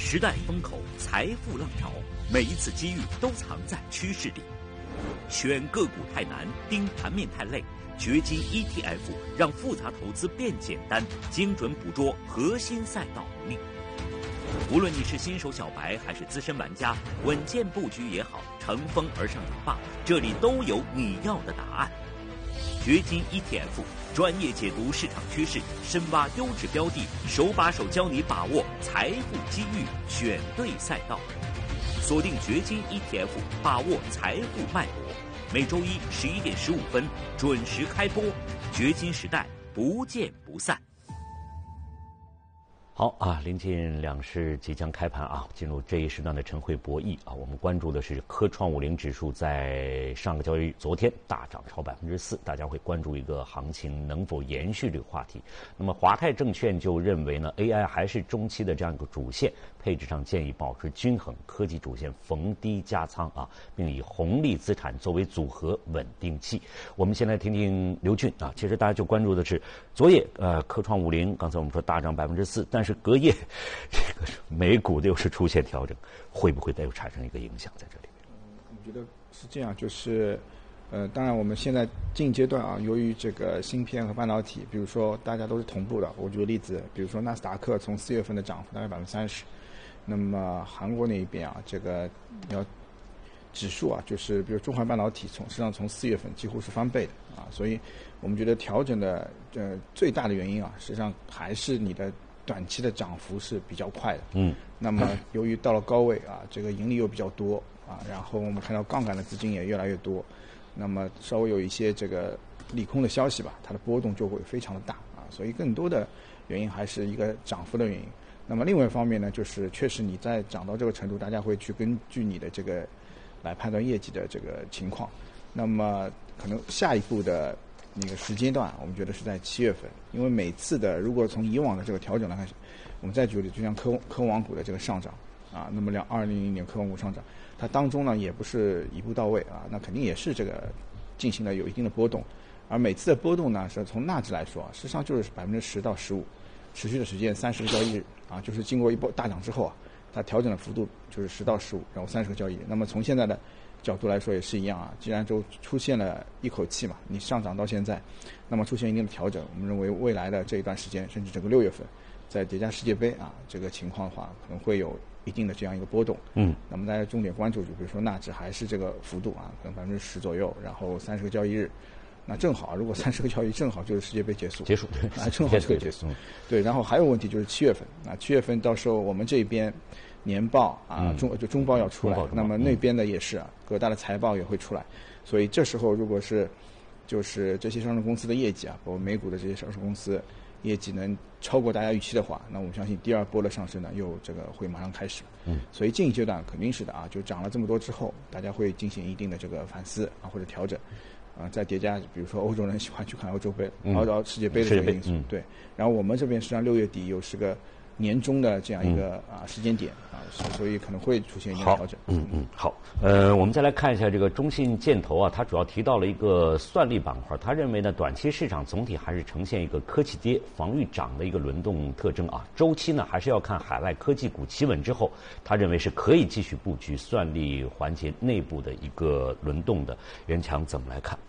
时代风口，财富浪潮，每一次机遇都藏在趋势里。选个股太难，盯盘面太累，掘金 ETF 让复杂投资变简单，精准捕捉核心赛道红利。无论你是新手小白还是资深玩家，稳健布局也好，乘风而上也罢，这里都有你要的答案。掘金 ETF 专业解读市场趋势，深挖优质标的，手把手教你把握财富机遇，选对赛道。锁定掘金 ETF， 把握财富脉搏。每周一11点15分准时开播，掘金时代不见不散。 好啊，临近两市即将开盘啊，进入这一时段的晨会博弈啊，我们关注的是科创50指数在上个交易日昨天大涨超4%，大家会关注一个行情能否延续这个话题。那么华泰证券就认为呢 ，AI 还是中期的这样一个主线，配置上建议保持均衡，科技主线逢低加仓啊，并以红利资产作为组合稳定器。我们先来听听刘俊啊，其实大家就关注的是昨夜科创50，刚才我们说大涨4%，但是隔夜这个美股又是出现调整，会不会再有产生一个影响在这里？ 我觉得是这样，就是当然我们现在近阶段啊，由于这个芯片和半导体，比如说大家都是同步的。我举个例子，比如说纳斯达克从4月份的涨幅大概30%，那么韩国那一边啊，这个指数啊，就是比如中环半导体实际上从4月份几乎是翻倍的啊，所以我们觉得调整的最大的原因啊，实际上还是你的短期的涨幅是比较快的。那么由于到了高位啊，这个盈利又比较多啊，然后我们看到杠杆的资金也越来越多，那么稍微有一些这个利空的消息吧，它的波动就会非常的大啊，所以更多的原因还是一个涨幅的原因。那么另外一方面呢，就是确实你在涨到这个程度，大家会去根据你的这个来判断业绩的这个情况。那么可能下一步的那个时间段，我们觉得是在7月份，因为每次的如果从以往的这个调整来看，我们再举例，就像科网股的这个上涨啊，那么2000年科网股上涨，它当中呢也不是一步到位啊，那肯定也是这个进行了有一定的波动，而每次的波动呢，是从纳指来说啊，实际上就是10%到15%，持续的时间30个交易日啊，就是经过一波大涨之后啊，它调整的幅度就是10到15，然后30个交易日。那么从现在的角度来说也是一样啊，既然就出现了一口气嘛，你上涨到现在，那么出现一定的调整，我们认为未来的这一段时间，甚至整个6月份，在叠加世界杯啊这个情况的话，可能会有一定的这样一个波动。那么大家重点关注，就比如说纳指还是这个幅度啊，可能10%左右，然后30个交易日。那正好，如果30个交易正好就是世界杯结束啊，正好这个结束。对，然后还有问题就是7月份啊，7月份到时候我们这边年报啊，中报要出来，那么那边的也是啊，各大的财报也会出来，所以这时候如果是就是这些上市公司的业绩啊，包括美股的这些上市公司业绩能超过大家预期的话，那我们相信第二波的上升呢，又这个会马上开始。所以近一阶段肯定是的啊，就涨了这么多之后，大家会进行一定的这个反思啊或者调整。再叠加，比如说欧洲人喜欢去看欧洲杯，然后世界杯的这个因素，对。然后我们这边实际上6月底又是个年终的这样一个时间点啊，所以可能会出现一定的调整。 好，我们再来看一下这个中信建投啊，它主要提到了一个算力板块，他认为呢，短期市场总体还是呈现一个科技跌、防御涨的一个轮动特征啊，周期呢还是要看海外科技股企稳之后，他认为是可以继续布局算力环节内部的一个轮动的。袁强怎么来看？